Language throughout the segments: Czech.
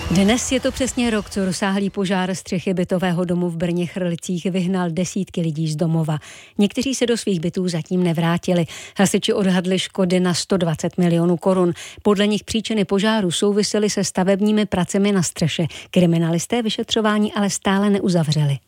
Dnes je to přesně rok, co rozsáhlý požár střechy bytového domu v Brně Chrlicích vyhnal desítky lidí z domova. Někteří se do svých bytů zatím nevrátili. Hasiči odhadli škody na 120 milionů korun. Podle nich příčiny požáru souvisely se stavebními pracemi na střeše. Kriminalisté vyšetřování ale stále neuzavřeli.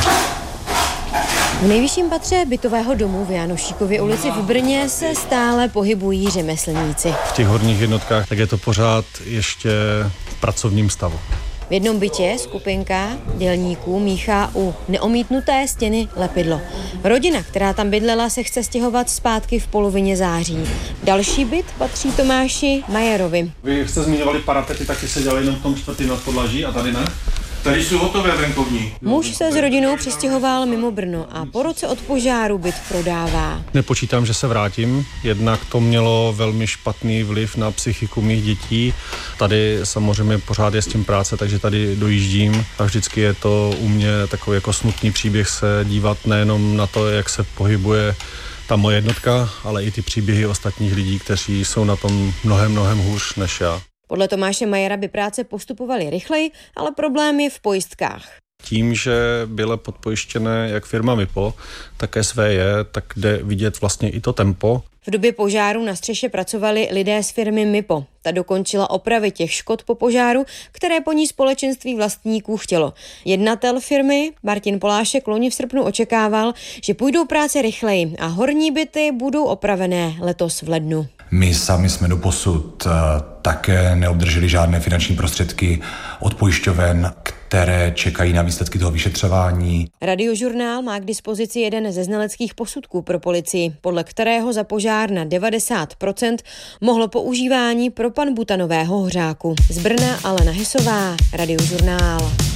V nejvyšším patře bytového domu v Janošíkově ulici v Brně se stále pohybují řemeslníci. V těch horních jednotkách tak je to pořád ještě v pracovním stavu. V jednom bytě skupinka dělníků míchá u neomítnuté stěny lepidlo. Rodina, která tam bydlela, se chce stěhovat zpátky v polovině září. Další byt patří Tomáši Majerovi. Vy jste zmiňovali parapety, taky se dělaly jenom v tom čtvrtém nadpodlaží a tady ne? Tady jsou hotové venkovní. Muž se s rodinou přestěhoval mimo Brno a po roce od požáru byt prodává. Nepočítám, že se vrátím, jednak to mělo velmi špatný vliv na psychiku mých dětí. Tady samozřejmě pořád je s tím práce, takže tady dojíždím a vždycky je to u mě takový jako smutný příběh se dívat nejenom na to, jak se pohybuje ta moje jednotka, ale i ty příběhy ostatních lidí, kteří jsou na tom mnohem hůř než já. Podle Tomáše Majera by práce postupovaly rychleji, ale problém je v pojistkách. Tím, že byla podpojištěné jak firma MIPO, tak SVJ, tak jde vidět vlastně i to tempo. V době požáru na střeše pracovali lidé z firmy MIPO. Ta dokončila opravy těch škod po požáru, které po ní společenství vlastníků chtělo. Jednatel firmy Martin Polášek loni v srpnu očekával, že půjdou práce rychleji a horní byty budou opravené letos v lednu. My sami jsme doposud také neobdrželi žádné finanční prostředky od pojišťoven, které čekají na výsledky toho vyšetřování. Radiožurnál má k dispozici jeden ze znaleckých posudků pro policii, podle kterého za požár na 90% mohlo používání propanbutanového hořáku. Z Brna Alena Hesová, Radiožurnál.